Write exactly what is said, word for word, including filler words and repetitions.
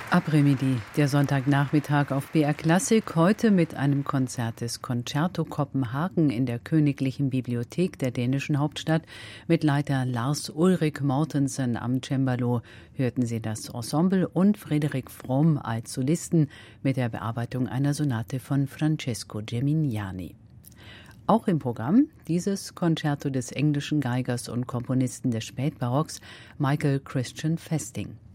Après-midi, der Sonntagnachmittag auf B R Klassik, heute mit einem Konzert des Concerto Kopenhagen in der Königlichen Bibliothek der dänischen Hauptstadt. Mit Leiter Lars Ulrik Mortensen am Cembalo hörten Sie das Ensemble und Frederik Fromm als Solisten mit der Bearbeitung einer Sonate von Francesco Gemignani. Auch im Programm dieses Concerto des englischen Geigers und Komponisten des Spätbarocks Michael Christian Festing.